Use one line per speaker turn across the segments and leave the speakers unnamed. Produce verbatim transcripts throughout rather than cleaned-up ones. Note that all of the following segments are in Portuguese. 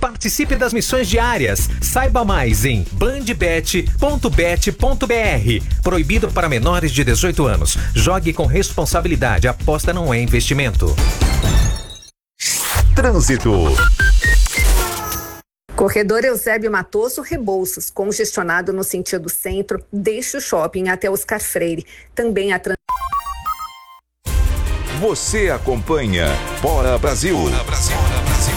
Participe das missões diárias. Saiba mais em bandbet ponto bet ponto br. Proibido para menores de dezoito anos. Jogue com responsabilidade. Aposta não é investimento.
Trânsito.
Corredor Eusébio Matoso Rebouças, congestionado no sentido centro, desde o shopping até Oscar Freire. Também a trans...
Você acompanha Bora Brasil. Bora Brasil. Bora Brasil.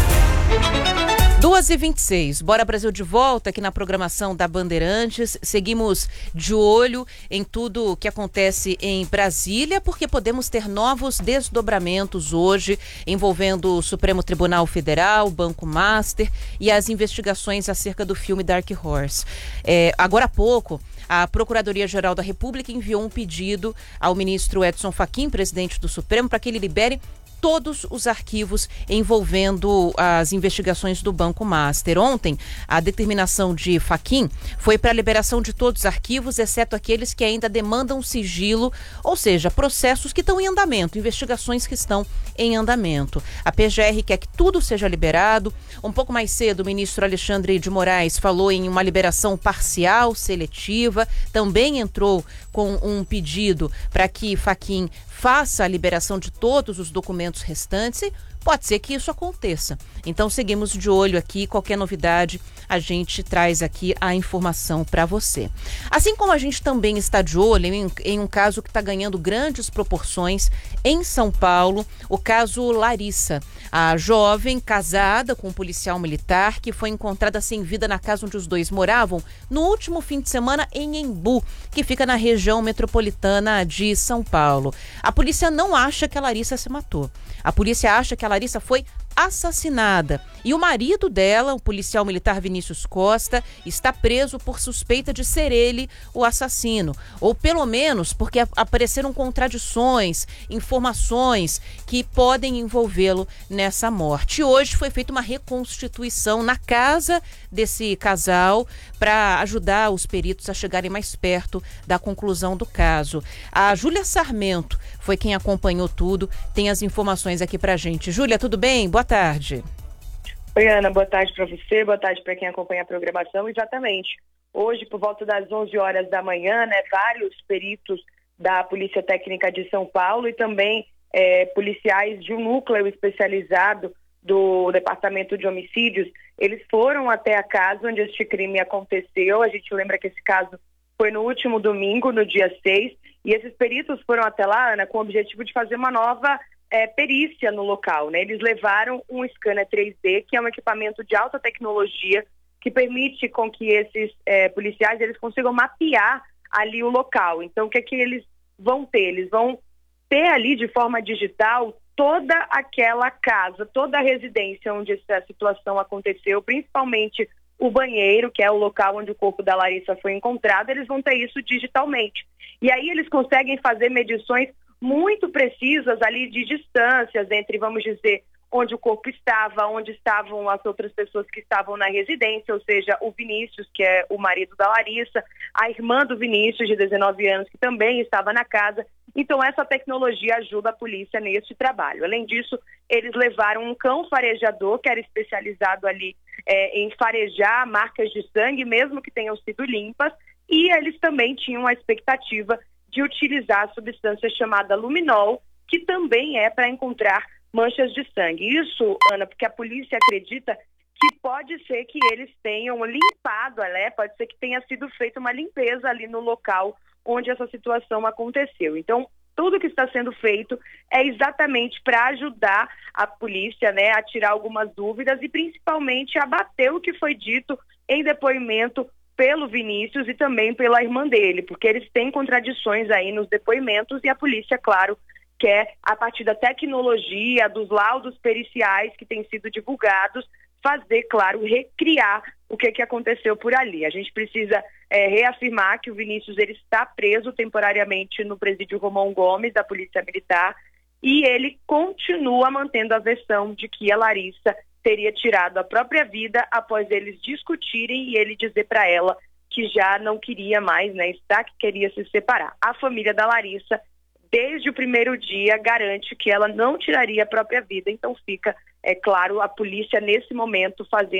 duas e vinte e seis, Bora Brasil de volta aqui na programação da Bandeirantes. Seguimos de olho em tudo que acontece em Brasília, porque podemos ter novos desdobramentos hoje envolvendo o Supremo Tribunal Federal, o Banco Master e as investigações acerca do filme Dark Horse. É, agora há pouco, a Procuradoria-Geral da República enviou um pedido ao ministro Edson Fachin, presidente do Supremo, para que ele libere todos os arquivos envolvendo as investigações do Banco Master. Ontem, a determinação de Fachin foi para a liberação de todos os arquivos, exceto aqueles que ainda demandam sigilo, ou seja, processos que estão em andamento, investigações que estão em andamento. A P G R quer que tudo seja liberado. Um pouco mais cedo, o ministro Alexandre de Moraes falou em uma liberação parcial, seletiva, também entrou com um pedido para que Fachin faça a liberação de todos os documentos restantes e pode ser que isso aconteça. Então seguimos de olho aqui, qualquer novidade a gente traz aqui a informação para você. Assim como a gente também está de olho em, em um caso que está ganhando grandes proporções em São Paulo, o caso Larissa, a jovem casada com um policial militar que foi encontrada sem vida na casa onde os dois moravam no último fim de semana em Embu, que fica na região metropolitana de São Paulo. A polícia não acha que a Larissa se matou. A polícia acha que a Larissa foi assassinada. E o marido dela, o policial militar Vinícius Costa, está preso por suspeita de ser ele o assassino. Ou pelo menos porque apareceram contradições, informações que podem envolvê-lo nessa morte. Hoje foi feita uma reconstituição na casa desse casal para ajudar os peritos a chegarem mais perto da conclusão do caso. A Júlia Sarmento foi quem acompanhou tudo, tem as informações aqui pra gente. Júlia, tudo bem? Boa tarde.
Oi, Ana, boa tarde para você, boa tarde para quem acompanha a programação. Exatamente. Hoje, por volta das onze horas da manhã, né, vários peritos da Polícia Técnica de São Paulo e também é, policiais de um núcleo especializado do Departamento de Homicídios, eles foram até a casa onde este crime aconteceu. A gente lembra que esse caso foi no último domingo, no dia seis, e esses peritos foram até lá, Ana, com o objetivo de fazer uma nova É, perícia no local, né? Eles levaram um scanner três D, que é um equipamento de alta tecnologia que permite com que esses é, policiais eles consigam mapear ali o local. Então, o que é que eles vão ter? Eles vão ter ali de forma digital toda aquela casa, toda a residência onde essa situação aconteceu, principalmente o banheiro, que é o local onde o corpo da Larissa foi encontrado. Eles vão ter isso digitalmente. E aí eles conseguem fazer medições muito precisas ali de distâncias entre, vamos dizer, onde o corpo estava, onde estavam as outras pessoas que estavam na residência, ou seja, o Vinícius, que é o marido da Larissa, a irmã do Vinícius, de dezenove anos, que também estava na casa. Então, essa tecnologia ajuda a polícia neste trabalho. Além disso, eles levaram um cão farejador, que era especializado ali é, em farejar marcas de sangue, mesmo que tenham sido limpas, e eles também tinham a expectativa de utilizar a substância chamada luminol, que também é para encontrar manchas de sangue. Isso, Ana, porque a polícia acredita que pode ser que eles tenham limpado, né? Pode ser que tenha sido feita uma limpeza ali no local onde essa situação aconteceu. Então, tudo que está sendo feito é exatamente para ajudar a polícia, né, a tirar algumas dúvidas e principalmente abater o que foi dito em depoimento pelo Vinícius e também pela irmã dele, porque eles têm contradições aí nos depoimentos e a polícia, claro, quer, a partir da tecnologia, dos laudos periciais que têm sido divulgados, fazer, claro, recriar o que, que aconteceu por ali. A gente precisa é, reafirmar que o Vinícius ele está preso temporariamente no presídio Romão Gomes, da Polícia Militar, e ele continua mantendo a versão de que a Larissa teria tirado a própria vida após eles discutirem e ele dizer para ela que já não queria mais, né, estar, que queria se separar. A família da Larissa, desde o primeiro dia, garante que ela não tiraria a própria vida. Então fica, é claro, a polícia nesse momento fazendo